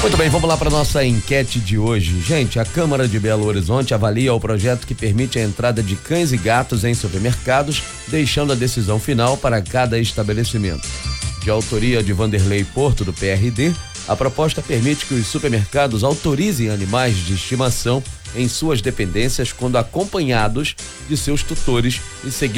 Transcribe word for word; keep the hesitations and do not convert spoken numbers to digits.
Muito bem, vamos lá para nossa enquete de hoje. Gente, a Câmara de Belo Horizonte avalia o projeto que permite a entrada de cães e gatos em supermercados, deixando a decisão final para cada estabelecimento. De autoria de Vanderlei Porto, do P R D, a proposta permite que os supermercados autorizem animais de estimação em suas dependências quando acompanhados de seus tutores e seguindo